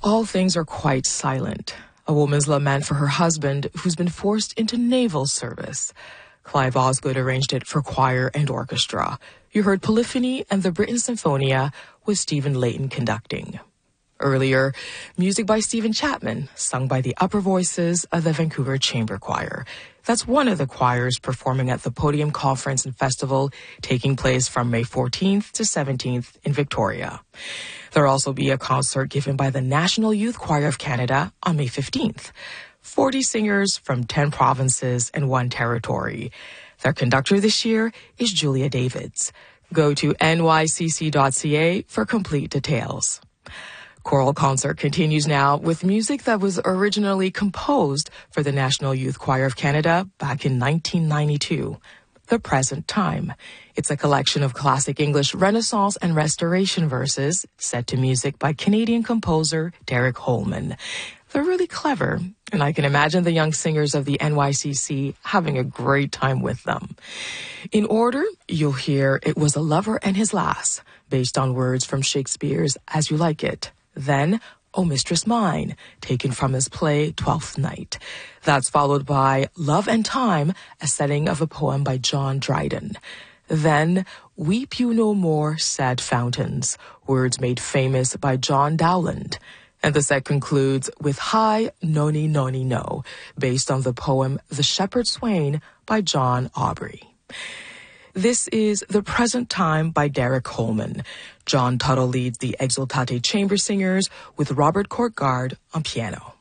All things are quite silent. A woman's lament for her husband, who's been forced into naval service. Clive Osgood arranged it for choir and orchestra. You heard Polyphony and the Britten Symphonia with Stephen Layton conducting. Earlier, music by Stephen Chapman, sung by the upper voices of the Vancouver Chamber Choir. That's one of the choirs performing at the Podium Conference and Festival, taking place from May 14th to 17th in Victoria. There'll also be a concert given by the National Youth Choir of Canada on May 15th. 40 singers from 10 provinces and 1 territory. Their conductor this year is Julia Davids. Go to nycc.ca for complete details. Choral concert continues now with music that was originally composed for the National Youth Choir of Canada back in 1992. The Present Time. It's a collection of classic English Renaissance and Restoration verses set to music by Canadian composer Derek Holman. They're really clever, and I can imagine the young singers of the NYCC having a great time with them. In order, you'll hear It Was a Lover and His Lass, based on words from Shakespeare's As You Like It. Then, O Mistress Mine, taken from his play Twelfth Night. That's followed by Love and Time, a setting of a poem by John Dryden. Then, Weep You No More, Sad Fountains, words made famous by John Dowland. And the set concludes with Hi, Noni Noni No, based on the poem The Shepherd Swain by John Aubrey. This is The Present Time by Derek Holman. John Tuttle leads the Exultate Chamber Singers with Robert Courtgard on piano.